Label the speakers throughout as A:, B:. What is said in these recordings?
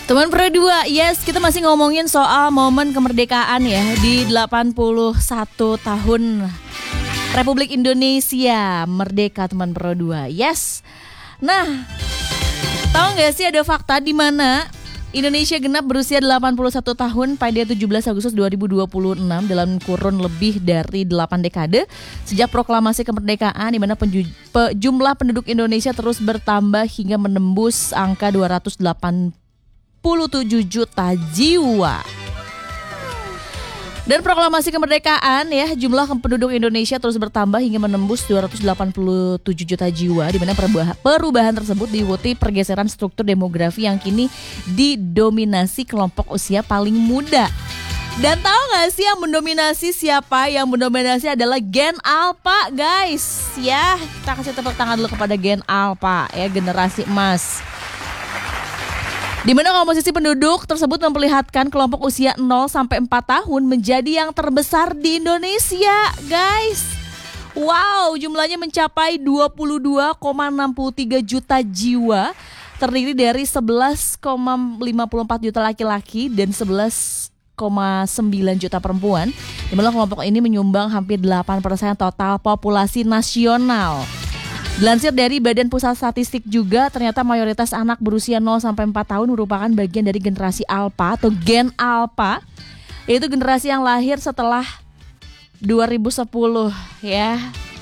A: Teman Pro 2, yes, kita masih ngomongin soal momen kemerdekaan ya di 81 tahun Republik Indonesia merdeka, teman Pro 2. Yes. Nah, tahu nggak sih ada fakta di mana Indonesia genap berusia 81 tahun pada 17 Agustus 2026 dalam kurun lebih dari 8 dekade sejak proklamasi kemerdekaan, di mana jumlah penduduk Indonesia terus bertambah hingga menembus angka 287 juta jiwa. Dan proklamasi kemerdekaan ya, jumlah penduduk Indonesia terus bertambah hingga menembus 287 juta jiwa, di mana perubahan tersebut diikuti pergeseran struktur demografi yang kini didominasi kelompok usia paling muda. Dan tahu gak sih yang mendominasi siapa? Yang mendominasi adalah Gen Alpha, guys. Ya, kita kasih tepuk tangan dulu kepada Gen Alpha ya, generasi emas. Di mana komposisi penduduk tersebut memperlihatkan kelompok usia 0 sampai 4 tahun menjadi yang terbesar di Indonesia, guys. Wow, jumlahnya mencapai 22,63 juta jiwa, terdiri dari 11,54 juta laki-laki dan 11,9 juta perempuan. Di mana kelompok ini menyumbang hampir 8% total populasi nasional. Dilansir dari Badan Pusat Statistik juga, ternyata mayoritas anak berusia 0 sampai 4 tahun merupakan bagian dari generasi Alpha atau Gen Alpha, yaitu generasi yang lahir setelah 2010 ya.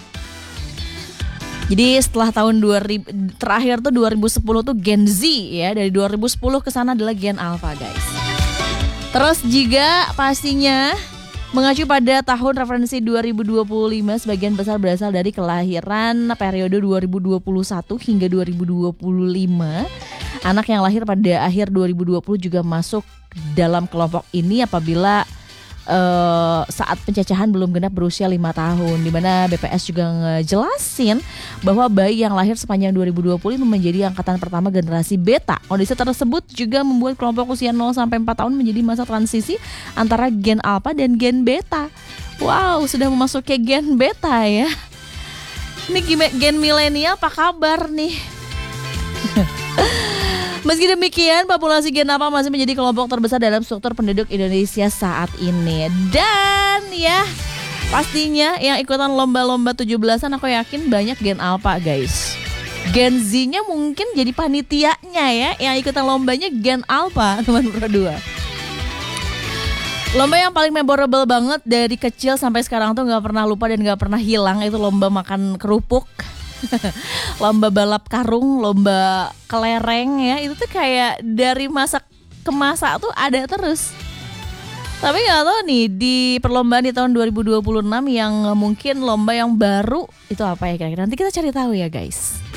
A: Jadi setelah tahun 2000 terakhir tuh 2010 tuh Gen Z ya, dari 2010 ke sana adalah Gen Alpha, guys. Terus juga pastinya mengacu pada tahun referensi 2025, sebagian besar berasal dari kelahiran periode 2021 hingga 2025. Anak yang lahir pada akhir 2020 juga masuk dalam kelompok ini apabila saat pencacahan belum genap berusia 5 tahun. Di mana BPS juga ngejelasin bahwa bayi yang lahir sepanjang 2020 menjadi angkatan pertama generasi beta. Kondisi tersebut juga membuat kelompok usia 0 sampai 4 tahun menjadi masa transisi antara gen alpha dan gen beta. Wow, sudah memasuki gen beta ya. Ini gen milenial apa kabar nih? Meski demikian, populasi Gen Alpha masih menjadi kelompok terbesar dalam struktur penduduk Indonesia saat ini. Dan ya, pastinya yang ikutan lomba-lomba 17-an aku yakin banyak Gen Alpha, guys. Gen Z-nya mungkin jadi panitianya ya, yang ikutan lombanya Gen Alpha, teman Pro 2. Lomba yang paling memorable banget dari kecil sampai sekarang tuh gak pernah lupa dan gak pernah hilang, itu lomba makan kerupuk. Lomba balap karung, lomba kelereng ya, itu tuh kayak dari masa ke masa tuh ada terus. Tapi gak tahu nih di perlombaan di tahun 2026 yang mungkin lomba yang baru itu apa ya kira-kira, nanti kita cari tahu ya, guys.